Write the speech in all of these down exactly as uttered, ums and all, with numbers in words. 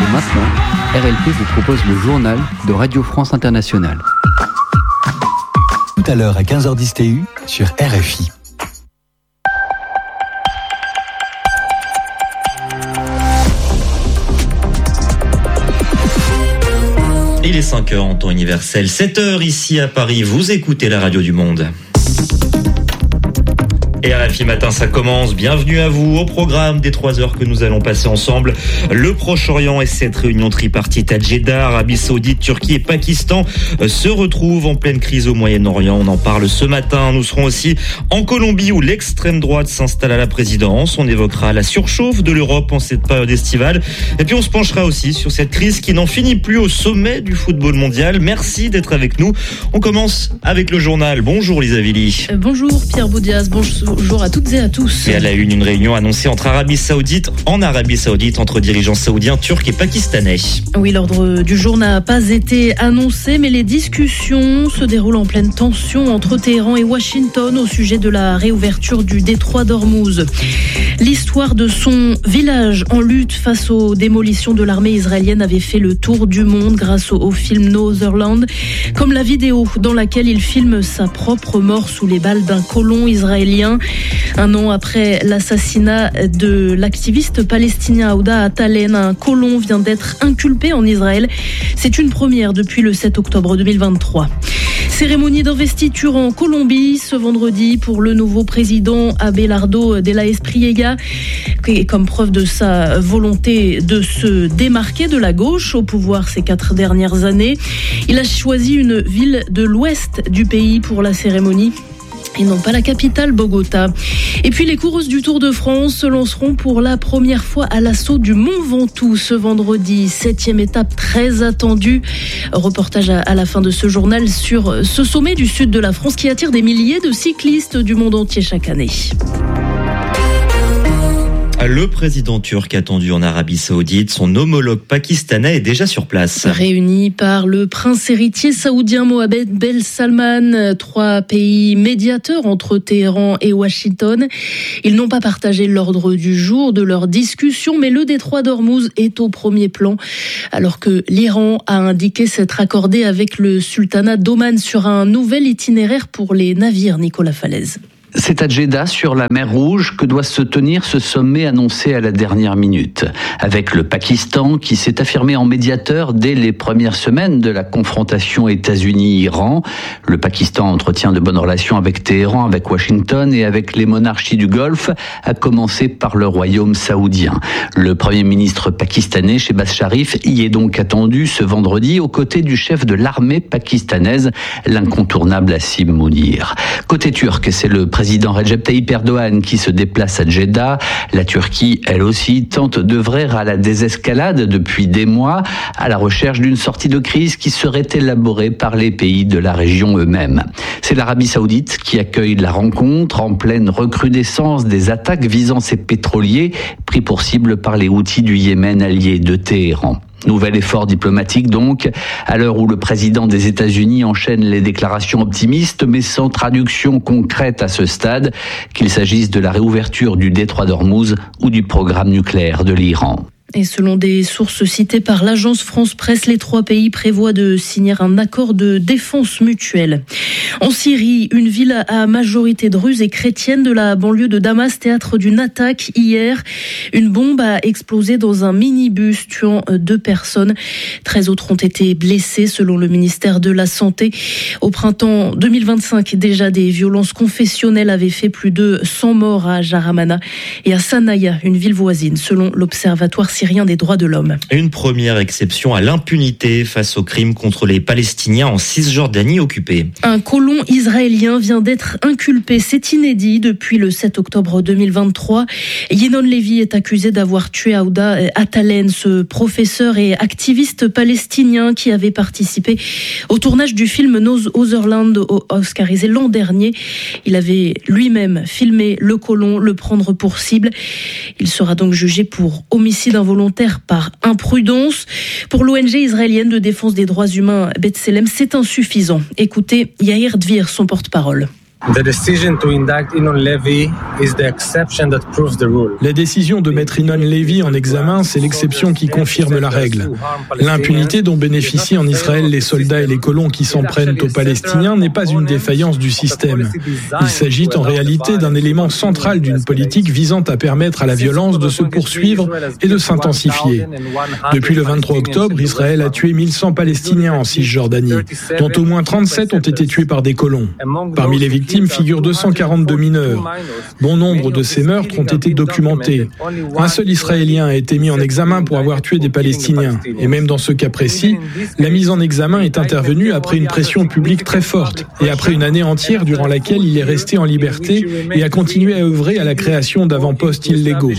maintenant, R L P vous propose le journal de Radio France Internationale. Tout à l'heure à quinze heures dix T U sur R F I. Il est cinq heures en temps universel, sept heures ici à Paris, vous écoutez la radio du monde. Et R F I Matin, ça commence. Bienvenue à vous au programme des trois heures que nous allons passer ensemble. Le Proche-Orient et cette réunion tripartite à Jeddah, Arabie Saoudite, Turquie et Pakistan se retrouvent en pleine crise au Moyen-Orient. On en parle ce matin. Nous serons aussi en Colombie où l'extrême droite s'installe à la présidence. On évoquera la surchauffe de l'Europe en cette période estivale. Et puis on se penchera aussi sur cette crise qui n'en finit plus au sommet du football mondial. Merci d'être avec nous. On commence avec le journal. Bonjour Lisa Villy. Euh, bonjour Pierre Boudias. Bonjour. Bonjour à toutes et à tous. Et à la une, une réunion annoncée entre Arabie Saoudite, en Arabie Saoudite, entre dirigeants saoudiens, turcs et pakistanais. Oui, l'ordre du jour n'a pas été annoncé, mais les discussions se déroulent en pleine tension entre Téhéran et Washington au sujet de la réouverture du détroit d'Ormuz. L'histoire de son village en lutte face aux démolitions de l'armée israélienne avait fait le tour du monde grâce au, au film Northernland, comme la vidéo dans laquelle il filme sa propre mort sous les balles d'un colon israélien. Un an après l'assassinat de l'activiste palestinien Aouda Atalen, un colon vient d'être inculpé en Israël. C'est une première depuis le sept octobre deux mille vingt-trois. Cérémonie d'investiture en Colombie ce vendredi pour le nouveau président Abelardo de la Espriella, comme preuve de sa volonté de se démarquer de la gauche au pouvoir ces quatre dernières années. Il a choisi une ville de l'ouest du pays pour la cérémonie. Et non pas la capitale, Bogota. Et puis les coureuses du Tour de France se lanceront pour la première fois à l'assaut du Mont Ventoux ce vendredi. Septième étape très attendue. Reportage à la fin de ce journal sur ce sommet du sud de la France qui attire des milliers de cyclistes du monde entier chaque année. Le président turc attendu en Arabie Saoudite, son homologue pakistanais est déjà sur place. Réunis par le prince héritier saoudien Mohammed Ben Salman, trois pays médiateurs entre Téhéran et Washington. Ils n'ont pas partagé l'ordre du jour de leur discussion, mais le détroit d'Ormuz est au premier plan, alors que l'Iran a indiqué s'être accordé avec le sultanat d'Oman sur un nouvel itinéraire pour les navires. Nicolas Falaise. C'est à Jeddah, sur la mer Rouge, que doit se tenir ce sommet annoncé à la dernière minute. Avec le Pakistan qui s'est affirmé en médiateur dès les premières semaines de la confrontation États-Unis-Iran. Le Pakistan entretient de bonnes relations avec Téhéran, avec Washington et avec les monarchies du Golfe, à commencer par le royaume saoudien. Le premier ministre pakistanais, Shehbaz Sharif, y est donc attendu ce vendredi aux côtés du chef de l'armée pakistanaise, l'incontournable Asim Mounir. Côté turc, c'est le président Recep Tayyip Erdogan qui se déplace à Jeddah. La Turquie, elle aussi, tente d'œuvrer à la désescalade depuis des mois, à la recherche d'une sortie de crise qui serait élaborée par les pays de la région eux-mêmes. C'est l'Arabie Saoudite qui accueille la rencontre en pleine recrudescence des attaques visant ses pétroliers, pris pour cible par les Houthis du Yémen alliés de Téhéran. Nouvel effort diplomatique donc, à l'heure où le président des États-Unis enchaîne les déclarations optimistes mais sans traduction concrète à ce stade, qu'il s'agisse de la réouverture du détroit d'Ormuz ou du programme nucléaire de l'Iran. Et selon des sources citées par l'agence France-Presse, les trois pays prévoient de signer un accord de défense mutuelle. En Syrie, une ville à majorité druze et chrétienne de la banlieue de Damas, théâtre d'une attaque hier. Une bombe a explosé dans un minibus, tuant deux personnes. treize autres ont été blessés, selon le ministère de la Santé. Au printemps deux mille vingt-cinq, déjà des violences confessionnelles avaient fait plus de cent morts à Jaramana et à Sanaya, une ville voisine, selon l'Observatoire syrien des droits de l'homme. Une première exception à l'impunité face aux crimes contre les Palestiniens en Cisjordanie occupée. Un colon israélien vient d'être inculpé. C'est inédit depuis le sept octobre deux mille vingt-trois. Yinon Levy est accusé d'avoir tué Aouda Atalen, ce professeur et activiste palestinien qui avait participé au tournage du film Northernland oscarisé l'an dernier. Il avait lui-même filmé le colon, le prendre pour cible. Il sera donc jugé pour homicide involontaire par imprudence. Pour l'O N G israélienne de défense des droits humains B'Tselem, c'est insuffisant. Écoutez Yair Dvir, son porte-parole. La décision de mettre Inon Levy en examen, c'est l'exception qui confirme la règle. L'impunité dont bénéficient en Israël les soldats et les colons qui s'en prennent aux Palestiniens n'est pas une défaillance du système. Il s'agit en réalité d'un élément central d'une politique visant à permettre à la violence de se poursuivre et de s'intensifier. Depuis le vingt-trois octobre, Israël a tué mille cent Palestiniens en Cisjordanie, dont au moins trente-sept ont été tués par des colons. Parmi les victimes figurent deux cent quarante-deux mineurs. Bon nombre de ces meurtres ont été documentés. Un seul Israélien a été mis en examen pour avoir tué des Palestiniens. Et même dans ce cas précis, la mise en examen est intervenue après une pression publique très forte et après une année entière durant laquelle il est resté en liberté et a continué à œuvrer à la création d'avant-postes illégaux.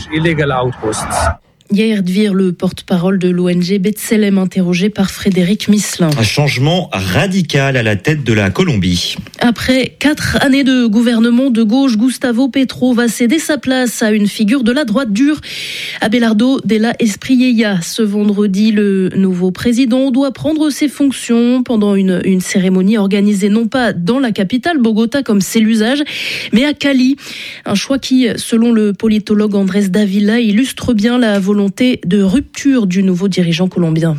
Yair Dvir, le porte-parole de l'O N G B'Tselem, interrogé par Frédéric Misselin. Un changement radical à la tête de la Colombie. Après quatre années de gouvernement de gauche, Gustavo Petro va céder sa place à une figure de la droite dure, Abelardo de la Espriella. Ce vendredi, le nouveau président doit prendre ses fonctions pendant une, une cérémonie organisée non pas dans la capitale, Bogota, comme c'est l'usage, mais à Cali. Un choix qui, selon le politologue Andrés Davila, illustre bien la volonté de rupture du nouveau dirigeant colombien.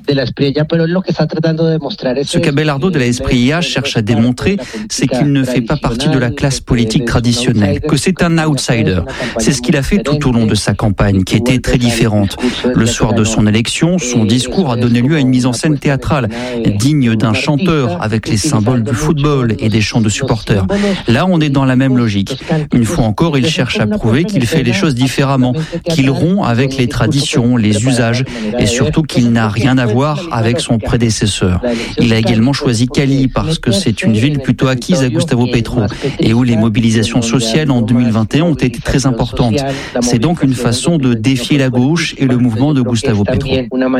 Ce qu'Abelardo de la Espriella cherche à démontrer, c'est qu'il ne fait pas partie de la classe politique traditionnelle, que c'est un outsider. C'est ce qu'il a fait tout au long de sa campagne, qui était très différente. Le soir de son élection, son discours a donné lieu à une mise en scène théâtrale, digne d'un chanteur, avec les symboles du football et des chants de supporters. Là, on est dans la même logique. Une fois encore, il cherche à prouver qu'il fait les choses différemment, qu'il rompt avec les traditions, les usages, et surtout qu'il n'a rien à voir avec son prédécesseur. Il a également choisi Cali parce que c'est une ville plutôt acquise à Gustavo Petro et où les mobilisations sociales en deux mille vingt et un ont été très importantes. C'est donc une façon de défier la gauche et le mouvement de Gustavo Petro.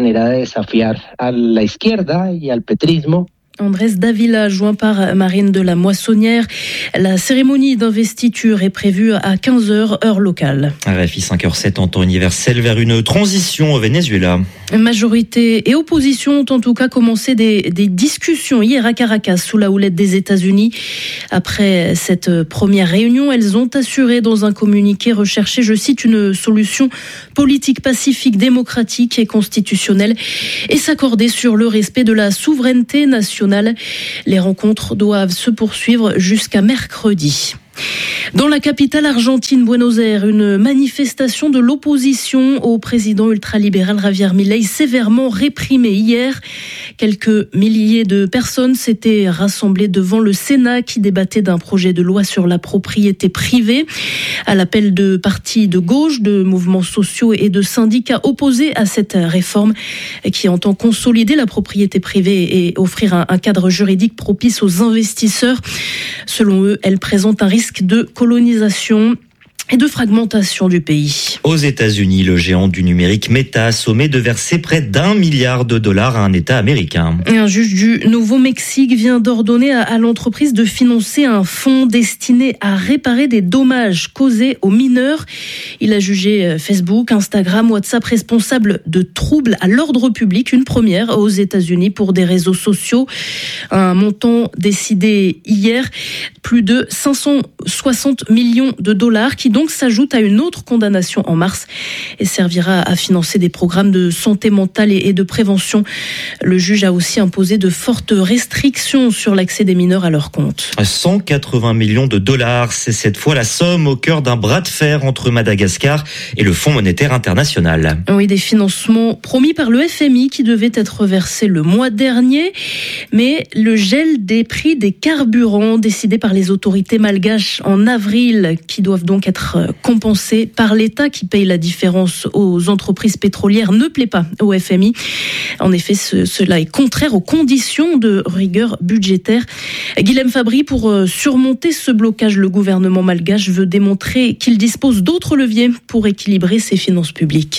Andrés Davila, joint par Marine de la Moissonnière. La cérémonie d'investiture est prévue à quinze heures, heure locale. R F I cinq heures sept en temps universel vers une transition au Venezuela. Majorité et opposition ont en tout cas commencé des, des discussions hier à Caracas sous la houlette des États-Unis. Après cette première réunion, elles ont assuré dans un communiqué rechercher, je cite, une solution politique pacifique, démocratique et constitutionnelle et s'accorder sur le respect de la souveraineté nationale. Les rencontres doivent se poursuivre jusqu'à mercredi. Dans la capitale argentine, Buenos Aires, une manifestation de l'opposition au président ultralibéral Javier Milei sévèrement réprimée hier. Quelques milliers de personnes s'étaient rassemblées devant le Sénat qui débattait d'un projet de loi sur la propriété privée. À l'appel de partis de gauche, de mouvements sociaux et de syndicats opposés à cette réforme qui entend consolider la propriété privée et offrir un, un cadre juridique propice aux investisseurs. Selon eux, elle présente un risque de colonisation et de fragmentation du pays. Aux États-Unis, le géant du numérique Meta a sommé de verser près d'un milliard de dollars à un État américain. Et un juge du Nouveau-Mexique vient d'ordonner à, à l'entreprise de financer un fonds destiné à réparer des dommages causés aux mineurs. Il a jugé Facebook, Instagram, WhatsApp responsables de troubles à l'ordre public, une première aux États-Unis pour des réseaux sociaux. Un montant décidé hier, plus de cinq cent soixante millions de dollars qui donc s'ajoute à une autre condamnation en mars et servira à financer des programmes de santé mentale et de prévention. Le juge a aussi imposé de fortes restrictions sur l'accès des mineurs à leurs comptes. cent quatre-vingts millions de dollars, c'est cette fois la somme au cœur d'un bras de fer entre Madagascar et le Fonds monétaire international. Oui, des financements promis par le F M I qui devaient être versés le mois dernier, mais le gel des prix des carburants décidé par les autorités malgaches en avril, qui doivent donc être compensés par l'État qui paye la différence aux entreprises pétrolières, ne plaît pas au F M I. En effet, ce, cela est contraire aux conditions de rigueur budgétaire. Guilhem Fabry, pour surmonter ce blocage, le gouvernement malgache veut démontrer qu'il dispose d'autres leviers pour équilibrer ses finances publiques.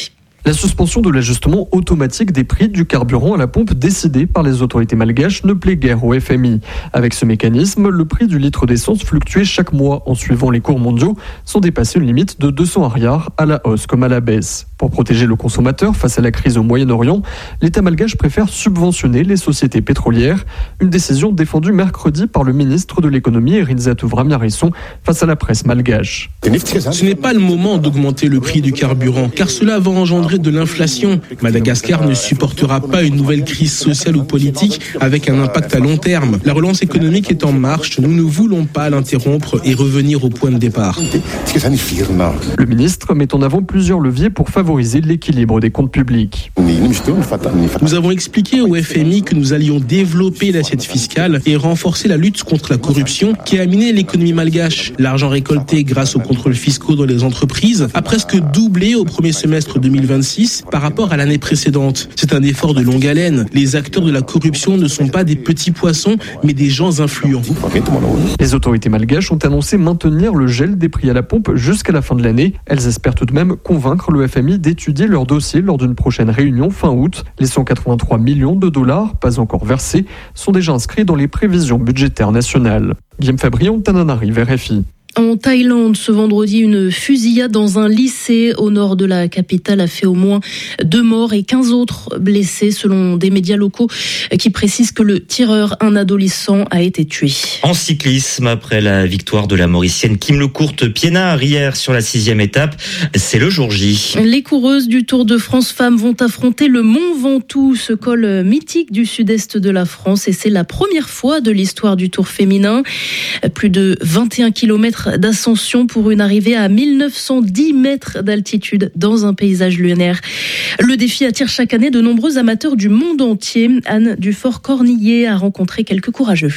La suspension de l'ajustement automatique des prix du carburant à la pompe décidée par les autorités malgaches ne plaît guère au F M I. Avec ce mécanisme, le prix du litre d'essence fluctuait chaque mois en suivant les cours mondiaux, sans dépasser une limite de deux cents ariars à la hausse comme à la baisse. Pour protéger le consommateur face à la crise au Moyen-Orient, l'État malgache préfère subventionner les sociétés pétrolières, une décision défendue mercredi par le ministre de l'économie Erinzatu Vramiarisson face à la presse malgache. Ce n'est pas le moment d'augmenter le prix du carburant, car cela va engendrer de l'inflation. Madagascar ne supportera pas une nouvelle crise sociale ou politique avec un impact à long terme. La relance économique est en marche, nous ne voulons pas l'interrompre et revenir au point de départ. Le ministre met en avant plusieurs leviers pour favoriser l'équilibre des comptes publics. Nous avons expliqué au F M I que nous allions développer l'assiette fiscale et renforcer la lutte contre la corruption qui a miné l'économie malgache. L'argent récolté grâce aux contrôles fiscaux dans les entreprises a presque doublé au premier semestre deux mille vingt-six par rapport à l'année précédente. C'est un effort de longue haleine. Les acteurs de la corruption ne sont pas des petits poissons, mais des gens influents. Les autorités malgaches ont annoncé maintenir le gel des prix à la pompe jusqu'à la fin de l'année. Elles espèrent tout de même convaincre le F M I d'étudier leur dossier lors d'une prochaine réunion fin août. Les cent quatre-vingt-trois millions de dollars, pas encore versés, sont déjà inscrits dans les prévisions budgétaires nationales. Guillaume Fabrion, Tananarive, R F I. En Thaïlande, ce vendredi, une fusillade dans un lycée au nord de la capitale a fait au moins deux morts et quinze autres blessés, selon des médias locaux qui précisent que le tireur, un adolescent, a été tué. En cyclisme, après la victoire de la Mauricienne Kim Lecourte-Piénard hier sur la sixième étape, c'est le jour J. Les coureuses du Tour de France Femmes vont affronter le Mont Ventoux, ce col mythique du sud-est de la France, et c'est la première fois de l'histoire du Tour féminin. Plus de vingt et un kilomètres d'ascension pour une arrivée à mille neuf cent dix mètres d'altitude dans un paysage lunaire. Le défi attire chaque année de nombreux amateurs du monde entier. Anne Dufort-Cornillet a rencontré quelques courageux.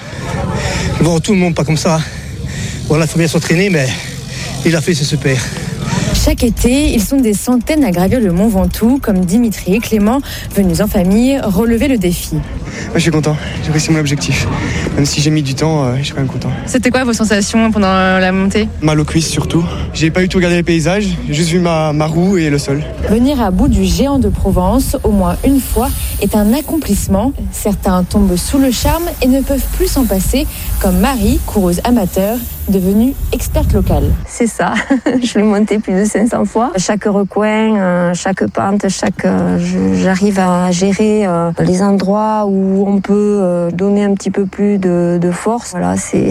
Bon, tout le monde pas comme ça. Voilà, il faut bien s'entraîner, mais il a fait, c'est super. Chaque été, ils sont des centaines à gravir le Mont Ventoux, comme Dimitri et Clément, venus en famille, relever le défi. Moi, je suis content, j'ai réussi mon objectif. Même si j'ai mis du temps, euh, je suis quand même content. C'était quoi vos sensations pendant la montée ? Mal aux cuisses surtout. J'ai pas eu tout regardé les paysages, j'ai juste vu ma, ma roue et le sol. Venir à bout du géant de Provence, au moins une fois, est un accomplissement. Certains tombent sous le charme et ne peuvent plus s'en passer, comme Marie, coureuse amateur, devenue experte locale. C'est ça, je l'ai monté plus de cinq cents fois. Chaque recoin, chaque pente, chaque, j'arrive à gérer les endroits où on peut donner un petit peu plus de, de force. Voilà, c'est...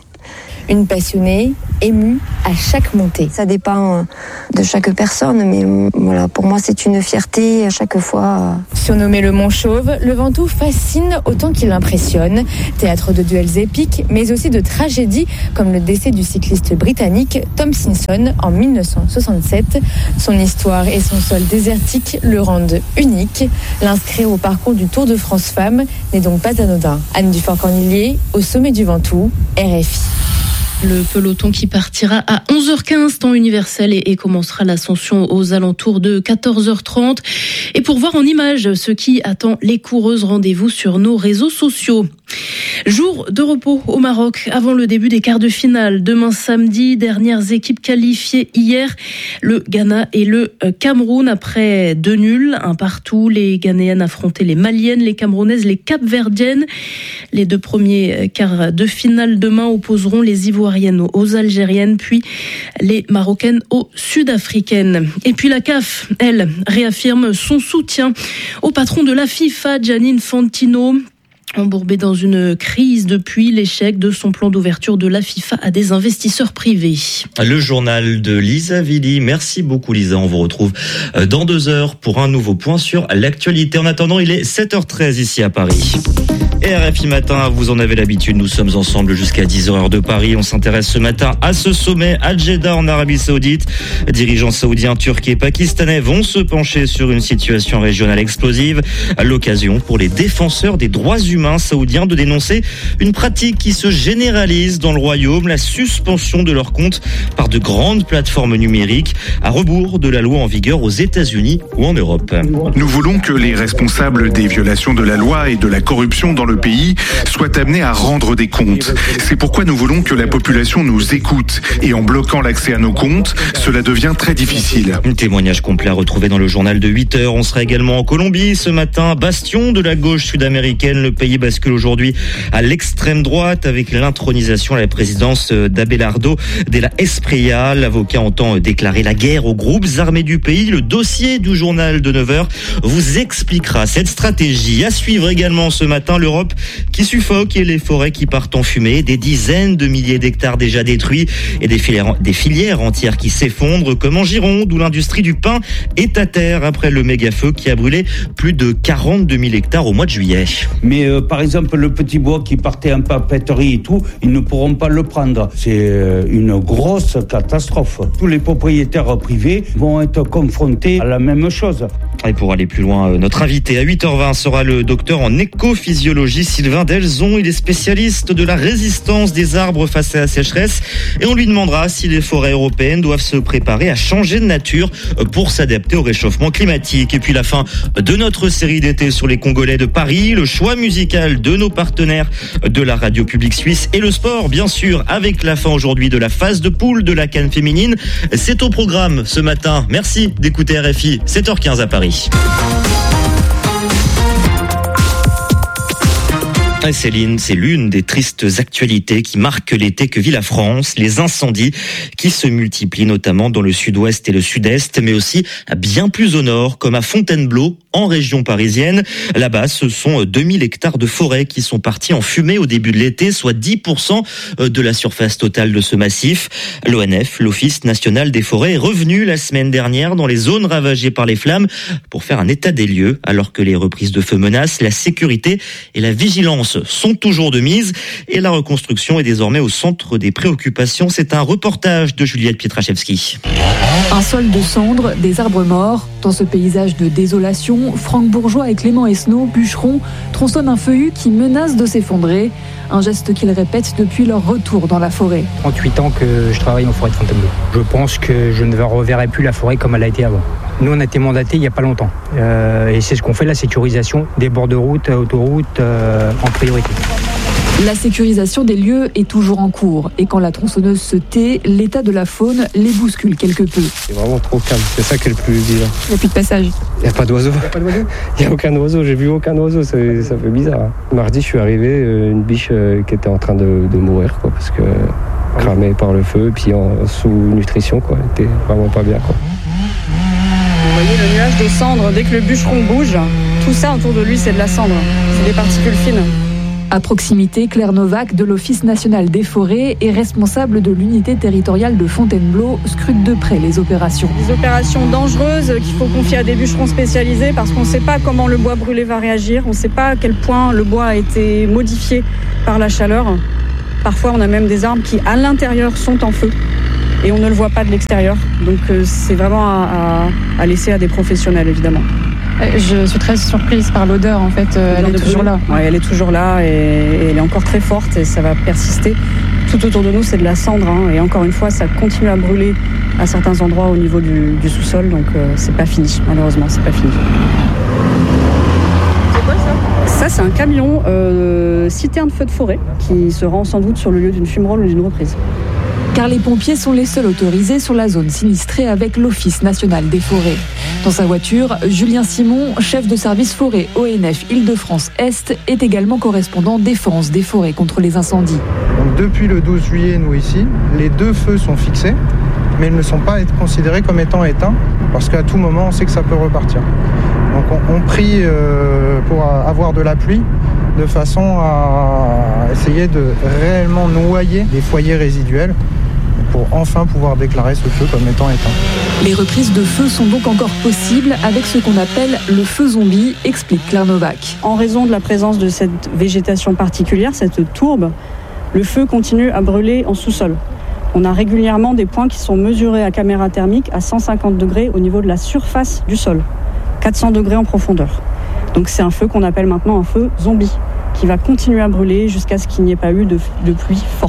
Une passionnée, émue à chaque montée. Ça dépend de chaque personne, mais voilà, pour moi c'est une fierté à chaque fois. Surnommé le Mont Chauve, le Ventoux fascine autant qu'il impressionne. Théâtre de duels épiques, mais aussi de tragédies, comme le décès du cycliste britannique Tom Simpson en mille neuf cent soixante-sept. Son histoire et son sol désertique le rendent unique. L'inscrire au parcours du Tour de France Femmes n'est donc pas anodin. Anne Dufort-Cornillet, au sommet du Ventoux, R F I. Le peloton qui partira à onze heures quinze temps universel et, et commencera l'ascension aux alentours de quatorze heures trente. Et pour voir en images ce qui attend les coureuses, rendez-vous sur nos réseaux sociaux. Jour de repos au Maroc avant le début des quarts de finale. Demain samedi, dernières équipes qualifiées hier, le Ghana et le Cameroun. Après deux nuls, un partout, les Ghanéennes affrontaient les Maliennes, les Camerounaises, les Capverdiennes. Les deux premiers quarts de finale demain opposeront les Ivoiriennes aux Algériennes, puis les Marocaines aux Sud-Africaines. Et puis la C A F, elle, réaffirme son soutien au patron de la FIFA, Gianni Infantino, embourbé dans une crise depuis l'échec de son plan d'ouverture de la FIFA à des investisseurs privés. Le journal de Lisa Villy. Merci beaucoup Lisa, on vous retrouve dans deux heures pour un nouveau point sur l'actualité. En attendant, il est sept heures treize ici à Paris. Et R F I Matin, vous en avez l'habitude, nous sommes ensemble jusqu'à dix heures de Paris. On s'intéresse ce matin à ce sommet à Jeddah en Arabie Saoudite. Dirigeants saoudiens, turcs et pakistanais vont se pencher sur une situation régionale explosive. À l'occasion pour les défenseurs des droits humains saoudiens de dénoncer une pratique qui se généralise dans le royaume, la suspension de leurs comptes par de grandes plateformes numériques, à rebours de la loi en vigueur aux États-Unis ou en Europe. Nous voulons que les responsables des violations de la loi et de la corruption dans le pays soient amenés à rendre des comptes. C'est pourquoi nous voulons que la population nous écoute. Et en bloquant l'accès à nos comptes, cela devient très difficile. Un témoignage complet à retrouver dans le journal de huit heures. On sera également en Colombie ce matin, bastion de la gauche sud-américaine. Le pays bascule aujourd'hui à l'extrême droite avec l'intronisation à la présidence d'Abelardo de la Espriella. L'avocat entend déclarer la guerre aux groupes armés du pays. Le dossier du journal de neuf heures vous expliquera cette stratégie. À suivre également ce matin, l'Europe qui suffoque et les forêts qui partent en fumée. Des dizaines de milliers d'hectares déjà détruits et des filières, des filières entières qui s'effondrent, comme en Gironde où l'industrie du pain est à terre après le méga-feu qui a brûlé plus de quarante-deux mille hectares au mois de juillet. Mais euh, par exemple, le petit bois qui partait en papeterie et tout, ils ne pourront pas le prendre. C'est euh, une grosse catastrophe. Tous les propriétaires privés vont être confrontés à la même chose. Et pour aller plus loin, notre invité à huit heures vingt sera le docteur en écophysiologie Sylvain Delzon. Il est spécialiste de la résistance des arbres face à la sécheresse et on lui demandera si les forêts européennes doivent se préparer à changer de nature pour s'adapter au réchauffement climatique. Et puis la fin de notre série d'été sur les Congolais de Paris, le choix musical de nos partenaires de la radio publique suisse et le sport, bien sûr, avec la fin aujourd'hui de la phase de poule de la CAN féminine. C'est au programme ce matin. Merci d'écouter R F I, sept heures quinze à Paris. Et Céline, c'est l'une des tristes actualités qui marquent l'été que vit la France, les incendies qui se multiplient notamment dans le sud-ouest et le sud-est, mais aussi bien plus au nord, comme à Fontainebleau, en région parisienne. Là-bas, ce sont deux mille hectares de forêt qui sont partis en fumée au début de l'été, soit dix pour cent de la surface totale de ce massif. L'O N F, l'Office national des forêts, est revenu la semaine dernière dans les zones ravagées par les flammes pour faire un état des lieux, alors que les reprises de feu menacent, la sécurité et la vigilance sont toujours de mise et la reconstruction est désormais au centre des préoccupations. C'est un reportage de Juliette Pietraszewski. Un sol de cendres, des arbres morts. Dans ce paysage de désolation, Franck Bourgeois et Clément Esnault, bûcherons, tronçonnent un feuillu qui menace de s'effondrer. Un geste qu'ils répètent depuis leur retour dans la forêt. trente-huit ans que je travaille en forêt de Fontainebleau. Je pense que je ne reverrai plus la forêt comme elle a été avant. Nous, on a été mandatés il n'y a pas longtemps. Euh, et c'est ce qu'on fait, la sécurisation des bords de route, autoroutes, euh, en priorité. La sécurisation des lieux est toujours en cours. Et quand la tronçonneuse se tait, l'état de la faune les bouscule quelque peu. C'est vraiment trop calme, c'est ça qui est le plus bizarre. Il n'y a plus de passage. Il n'y a pas d'oiseau. Il n'y a pas d'oiseau Il n'y a aucun oiseau, j'ai vu aucun oiseau, ça, ça fait bizarre. Mardi, je suis arrivé, une biche qui était en train de, de mourir, quoi, parce que cramée par le feu, puis en sous-nutrition, quoi. Elle était vraiment pas bien, quoi. Vous voyez le nuage de cendres, dès que le bûcheron bouge, tout ça autour de lui c'est de la cendre, c'est des particules fines. À proximité, Claire Novak de l'Office national des forêts et responsable de l'unité territoriale de Fontainebleau scrute de près les opérations. Des opérations dangereuses qu'il faut confier à des bûcherons spécialisés parce qu'on ne sait pas comment le bois brûlé va réagir, on ne sait pas à quel point le bois a été modifié par la chaleur. Parfois on a même des arbres qui à l'intérieur sont en feu et on ne le voit pas de l'extérieur. Donc euh, c'est vraiment à, à, à laisser à des professionnels évidemment. Je suis très surprise par l'odeur en fait, euh, elle est toujours là. Ouais, elle est toujours là et, et elle est encore très forte et ça va persister. Tout autour de nous c'est de la cendre hein, et encore une fois ça continue à brûler à certains endroits au niveau du, du sous-sol donc euh, c'est pas fini, malheureusement c'est pas fini. C'est quoi ça ? Ça c'est un camion euh, citerne feu de forêt qui se rend sans doute sur le lieu d'une fumerole ou d'une reprise. Car les pompiers sont les seuls autorisés sur la zone sinistrée avec l'Office national des forêts. Dans sa voiture, Julien Simon, chef de service forêt O N F Île-de-France-Est, est également correspondant défense des forêts contre les incendies. Donc depuis le douze juillet, nous ici, les deux feux sont fixés, mais ils ne sont pas considérés comme étant éteints, parce qu'à tout moment, on sait que ça peut repartir. Donc on, on prie euh, pour avoir de la pluie, de façon à essayer de réellement noyer les foyers résiduels, pour enfin pouvoir déclarer ce feu comme étant éteint. Les reprises de feu sont donc encore possibles avec ce qu'on appelle le feu zombie, explique Claire Novak. En raison de la présence de cette végétation particulière, cette tourbe, le feu continue à brûler en sous-sol. On a régulièrement des points qui sont mesurés à caméra thermique à cent cinquante degrés au niveau de la surface du sol, quatre cents degrés en profondeur. Donc c'est un feu qu'on appelle maintenant un feu zombie, qui va continuer à brûler jusqu'à ce qu'il n'y ait pas eu de, de pluie forte.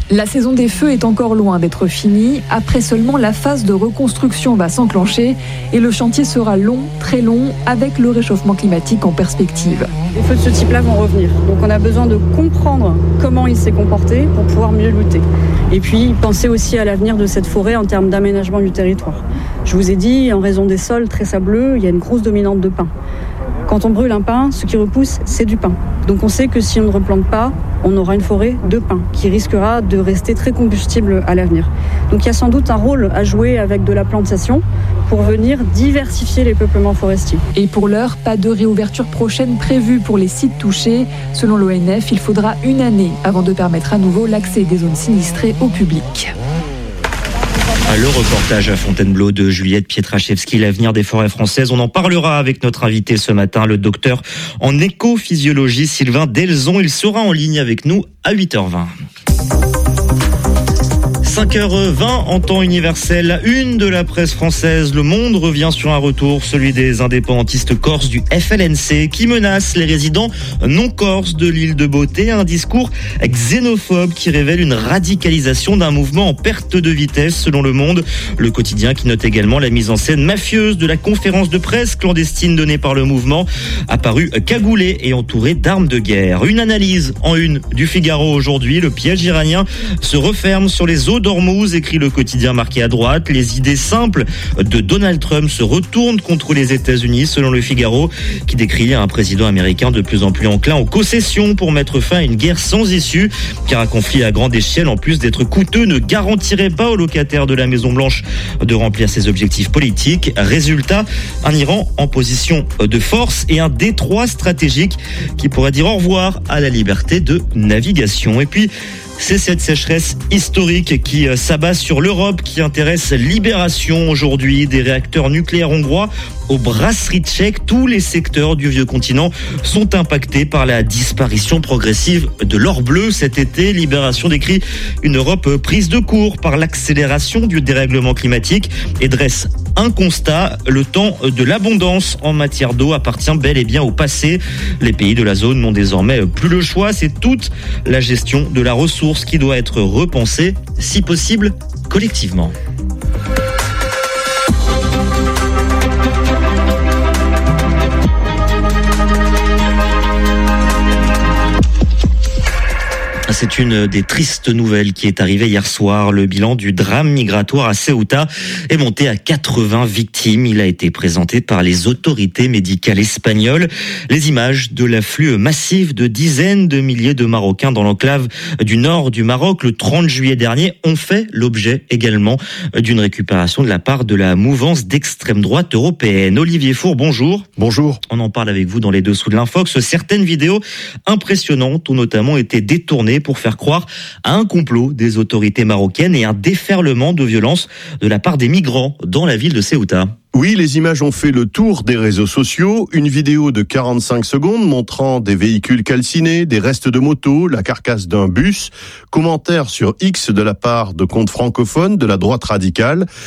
La saison des feux est encore loin d'être finie. Après seulement, la phase de reconstruction va s'enclencher et le chantier sera long, très long, avec le réchauffement climatique en perspective. Les feux de ce type-là vont revenir. Donc on a besoin de comprendre comment il s'est comporté pour pouvoir mieux lutter. Et puis penser aussi à l'avenir de cette forêt en termes d'aménagement du territoire. Je vous ai dit, en raison des sols très sableux, il y a une grosse dominante de pins. Quand on brûle un pin, ce qui repousse, c'est du pin. Donc on sait que si on ne replante pas, on aura une forêt de pins qui risquera de rester très combustible à l'avenir. Donc il y a sans doute un rôle à jouer avec de la plantation pour venir diversifier les peuplements forestiers. Et pour l'heure, pas de réouverture prochaine prévue pour les sites touchés. Selon l'O N F, il faudra une année avant de permettre à nouveau l'accès des zones sinistrées au public. Le reportage à Fontainebleau de Juliette Pietraszewski, l'avenir des forêts françaises. On en parlera avec notre invité ce matin, le docteur en écophysiologie Sylvain Delzon. Il sera en ligne avec nous à huit heures vingt. cinq heures vingt en temps universel, la une de la presse française. Le Monde revient sur un retour, celui des indépendantistes corses du F L N C qui menacent les résidents non corses de l'île de Beauté. Un discours xénophobe qui révèle une radicalisation d'un mouvement en perte de vitesse selon Le Monde. Le quotidien qui note également la mise en scène mafieuse de la conférence de presse clandestine donnée par le mouvement, apparu cagoulé et entouré d'armes de guerre. Une analyse en une du Figaro aujourd'hui. Le piège iranien se referme sur les eaux d'Ormuz, écrit le quotidien marqué à droite. Les idées simples de Donald Trump se retournent contre les États-Unis, selon le Figaro, qui décrit un président américain de plus en plus enclin aux concessions pour mettre fin à une guerre sans issue, car un conflit à grande échelle, en plus d'être coûteux, ne garantirait pas aux locataires de la Maison-Blanche de remplir ses objectifs politiques. Résultat, un Iran en position de force et un détroit stratégique qui pourrait dire au revoir à la liberté de navigation. Et puis, c'est cette sécheresse historique qui s'abat sur l'Europe qui intéresse Libération aujourd'hui. Des réacteurs nucléaires hongrois aux brasseries tchèques, tous les secteurs du vieux continent sont impactés par la disparition progressive de l'or bleu cet été. Libération décrit une Europe prise de court par l'accélération du dérèglement climatique et dresse un constat: le temps de l'abondance en matière d'eau appartient bel et bien au passé. Les pays de la zone n'ont désormais plus le choix. C'est toute la gestion de la ressource qui doit être repensée, si possible collectivement. C'est une des tristes nouvelles qui est arrivée hier soir. Le bilan du drame migratoire à Ceuta est monté à quatre-vingts victimes. Il a été présenté par les autorités médicales espagnoles. Les images de l'afflux massif de dizaines de milliers de Marocains dans l'enclave du nord du Maroc le trente juillet dernier ont fait l'objet également d'une récupération de la part de la mouvance d'extrême droite européenne. Olivier Four, bonjour. Bonjour. On en parle avec vous dans les dessous de l'Infox. Certaines vidéos impressionnantes ont notamment été détournées pour faire croire à un complot des autorités marocaines et un déferlement de violence de la part des migrants dans la ville de Ceuta. Oui, les images ont fait le tour des réseaux sociaux. Une vidéo de quarante-cinq secondes montrant des véhicules calcinés, des restes de motos, la carcasse d'un bus. Commentaire sur X de la part de comptes francophones de la droite radicale.